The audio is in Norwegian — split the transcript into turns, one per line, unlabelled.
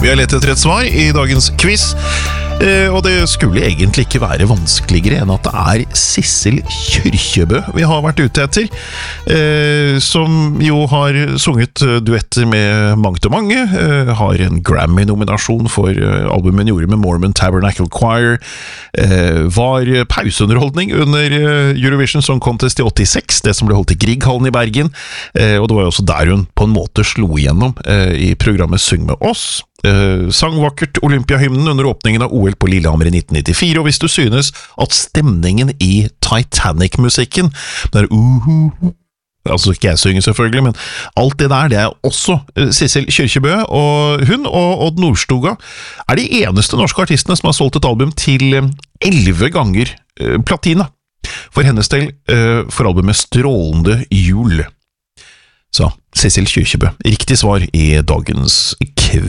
Vi har lett etter et svar I dagens quiz, og det skulle egentlig ikke være vanskeligere enn at det Sissel Kyrkjebø vi har vært ute etter, som jo har sunget duetter med mangt og mange, har en Grammy-nominasjon for albumet hun gjorde med Mormon Tabernacle Choir, var pauseunderholdning under Eurovision Song Contest I 86, det som ble holdt I Grieghallen I Bergen, og det var jo også der hun på en måte slo igjennom I programmet Syng med oss, sang vakkert Olympiahymnen under åpningen av OL på Lillehammer I 1994, og hvis du synes at stemningen I Titanic-musikken, der altså ikke jeg synger selvfølgelig, men alt det der, det også Sissel Kyrkjebø, og hun og Odd Nordstoga de eneste norske artistene som har solgt et album til 11 ganger platina. For hennes del for albumet Strålende jul. Så, Sissel Kyrkjebø, riktig svar I dagens quiz.